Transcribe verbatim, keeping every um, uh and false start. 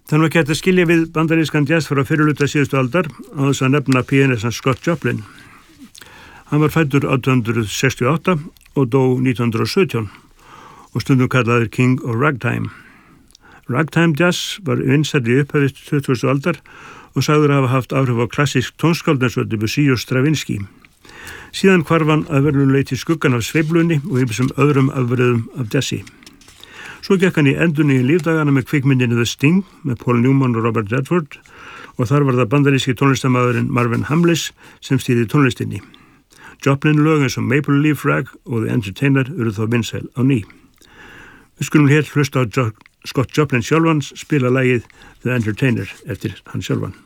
Þannig að geta skilja við bandarískan jazz frá fyrirluta síðustu aldar á þess að nefna pianistan Scott Joplin. Hann var fæddur átján hundruð sextíu og átta og dó nítján hundruð og sautján og stundum kallaður King of Ragtime. Ragtime jazz var vinsæll í upphafi tuttugustu aldar og sagður hafa haft áhrif á klassísk tónskáld eins og Debussy og Stravinsky. Síðan hvarf hann að verðum leyti skuggan af sveiflunni og ýmsum öðrum afbrigðum af jazzi. Svo gekk hann í endurnýjun lífdagana með kvikmyndinni The Sting með Paul Newman og Robert Redford og þar var það bandaríski tónlistarmaðurinn Marvin Hamlisch sem stýrði tónlistinni. Joplin lög eins og Maple Leaf Rag og The Entertainer eru þó vinsæl á ný. Við skulum hér hlusta á jo- Scott Joplin sjálfan spila lagið The Entertainer eftir hann sjálfan.